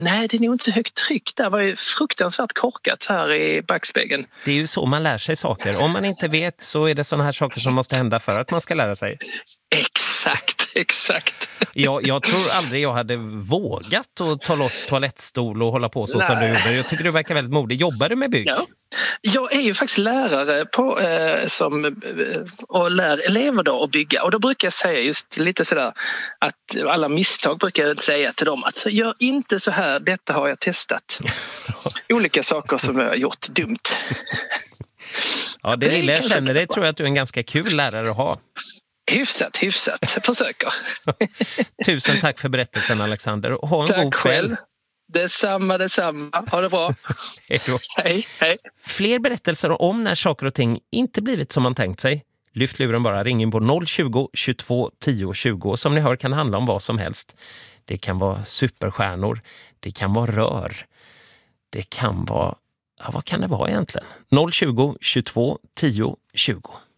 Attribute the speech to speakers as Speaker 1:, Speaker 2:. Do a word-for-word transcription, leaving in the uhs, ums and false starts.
Speaker 1: Nej, det är nog inte så högt tryck. Det var ju fruktansvärt korkat här i backspegeln.
Speaker 2: Det är ju så man lär sig saker. Om man inte vet så är det sådana här saker som måste hända för att man ska lära sig.
Speaker 1: Exakt, exakt.
Speaker 2: Jag, jag tror aldrig jag hade vågat att ta loss toalettstol och hålla på så Nej. som du gjorde. Jag tycker du verkar väldigt modig. Jobbar du med bygg?
Speaker 1: Ja. Jag är ju faktiskt lärare på, eh, som, eh, och lär elever då att bygga. Och då brukar jag säga just lite sådär att alla misstag brukar jag säga till dem. Att gör inte så här, detta har jag testat. Olika saker som jag har gjort dumt.
Speaker 2: Ja, det lilla jag känner dig tror jag att du är en ganska kul lärare att ha.
Speaker 1: Hyfsat, hyfsat. Jag försöker.
Speaker 2: Tusen tack för berättelsen, Alexander. Ha en
Speaker 1: tack
Speaker 2: god kväll.
Speaker 1: Själv. Detsamma, detsamma. Ha det bra.
Speaker 2: Hej då.
Speaker 1: Hej, hej.
Speaker 2: Fler berättelser om när saker och ting inte blivit som man tänkt sig. Lyft luren bara, ring in på noll tjugo, tjugotvå, tio, tjugo. Som ni hör kan handla om vad som helst. Det kan vara superstjärnor. Det kan vara rör. Det kan vara... Ja, vad kan det vara egentligen? noll tjugo, tjugotvå, tio, tjugo.